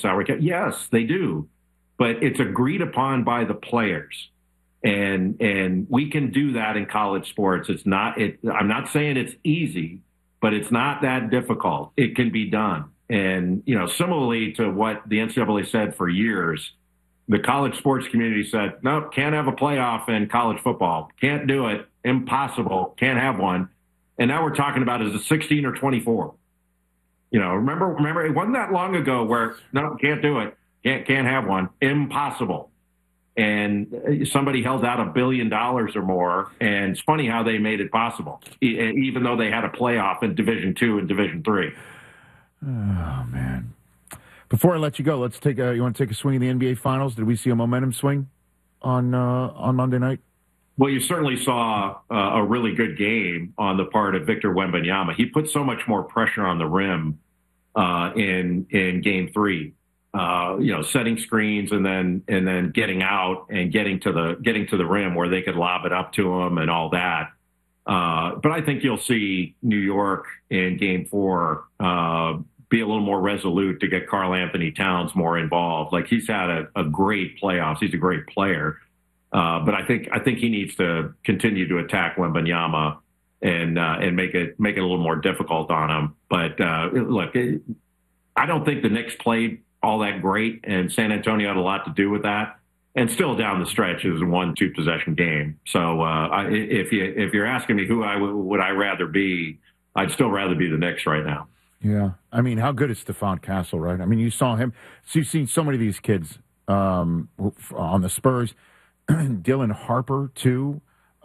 salary cap. Yes, they do. But it's agreed upon by the players. And we can do that in college sports. I'm not saying it's easy, but it's not that difficult. It can be done. And, similarly to what the NCAA said for years, the college sports community said, no, can't have a playoff in college football. Can't do it. Impossible. Can't have one. And now we're talking about is it 16 or 24? Remember, it wasn't that long ago where, no, can't do it. Can't have one. Impossible. And somebody held out $1 billion or more. And it's funny how they made it possible, even though they had a playoff in Division II and Division III. Oh, man. Before I let you go, you want to take a swing in the NBA Finals? Did we see a momentum swing on Monday night? Well, you certainly saw a really good game on the part of Victor Wembanyama. He put so much more pressure on the rim in Game 3. Setting screens and then getting out and getting to the rim where they could lob it up to him and all that. But I think you'll see New York in Game 4 be a little more resolute to get Karl Anthony Towns more involved. Like, he's had a great playoffs. He's a great player. But I think he needs to continue to attack Wembanyama and make it a little more difficult on him. But look, I don't think the Knicks played all that great, and San Antonio had a lot to do with that. And still down the stretch, it was a 1-2 possession game. So if you're asking me who would I rather be, I'd still rather be the Knicks right now. Yeah, I mean, how good is Stephon Castle, right? I mean, you saw him. So you've seen so many of these kids on the Spurs. Dylan Harper too.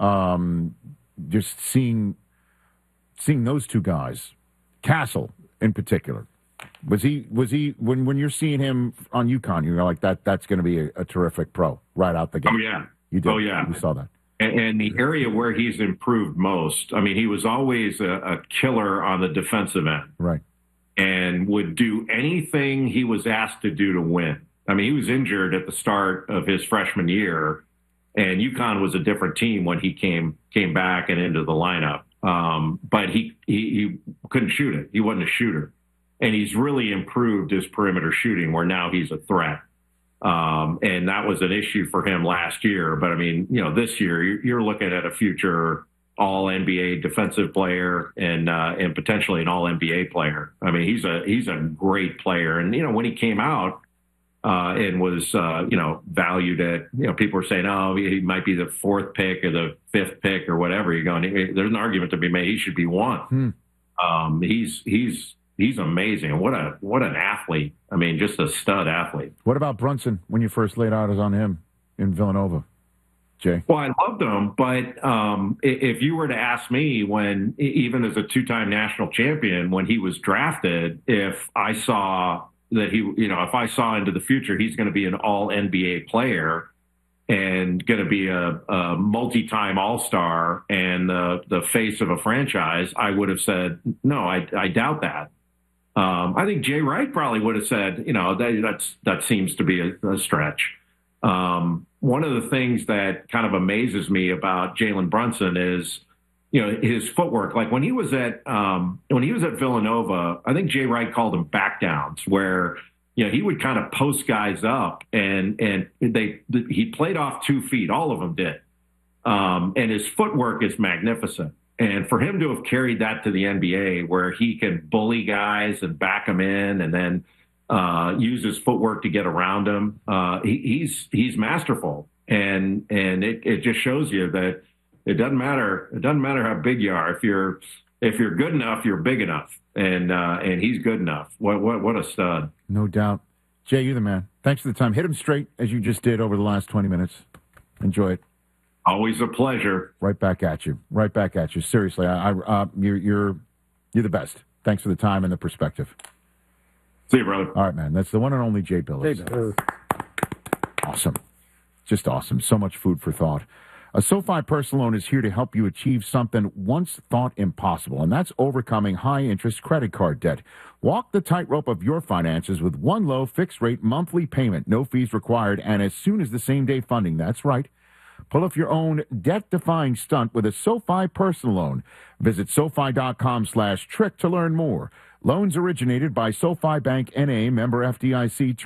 Just seeing those two guys, Castle in particular. Was he when you're seeing him on UConn, you're like that's going to be a terrific pro right out the gate. Oh yeah, you did. Oh yeah, you saw that. And the area where he's improved most, I mean, he was always a killer on the defensive end, right? And would do anything he was asked to do to win. I mean, he was injured at the start of his freshman year, and UConn was a different team when he came back and into the lineup. But he couldn't shoot it. He wasn't a shooter. And he's really improved his perimeter shooting where now he's a threat. And that was an issue for him last year. But, I mean, this year you're looking at a future all-NBA defensive player and potentially an all-NBA player. I mean, he's a great player. And, when he came out and was, valued at, people were saying, oh, he might be the 4th pick or the 5th pick or whatever. You're going, there's an argument to be made. He should be 1. He's amazing. What an athlete. I mean, just a stud athlete. What about Brunson when you first laid eyes on him in Villanova, Jay? Well, I loved him, but if you were to ask me when, even as a 2-time national champion, when he was drafted, if I saw that if I saw into the future, he's going to be an all NBA player and going to be a multi-time all-star and the face of a franchise, I would have said, no, I doubt that. I think Jay Wright probably would have said, that seems to be a stretch. One of the things that kind of amazes me about Jalen Brunson is, his footwork. Like when he was at Villanova, I think Jay Wright called them back downs, where he would kind of post guys up, and he played off 2 feet. All of them did, and his footwork is magnificent. And for him to have carried that to the NBA, where he can bully guys and back them in, and then use his footwork to get around them, he's masterful. And it just shows you that it doesn't matter. It doesn't matter how big you are. If you're good enough, you're big enough. And he's good enough. What a stud. No doubt. Jay, you're the man. Thanks for the time. Hit him straight as you just did over the last 20 minutes. Enjoy it. Always a pleasure. Right back at you. Right back at you. Seriously, you're the best. Thanks for the time and the perspective. See you, brother. All right, man. That's the one and only Jay Bilas. Awesome. Just awesome. So much food for thought. A SoFi personal loan is here to help you achieve something once thought impossible, and that's overcoming high-interest credit card debt. Walk the tightrope of your finances with one low fixed-rate monthly payment, no fees required, and as soon as the same-day funding. That's right. Pull off your own debt-defying stunt with a SoFi personal loan. Visit SoFi.com/trick to learn more. Loans originated by SoFi Bank N.A., member FDIC.